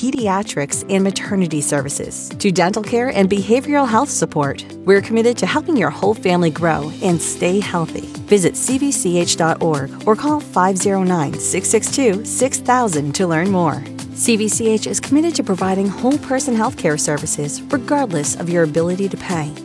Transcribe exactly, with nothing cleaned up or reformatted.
pediatrics and maternity services to dental care and behavioral health support. We're committed to helping your whole family grow and stay healthy. Visit c v c h dot org or call five oh nine, six six two, six thousand to learn more. C V C H is committed to providing whole person healthcare services regardless of your ability to pay.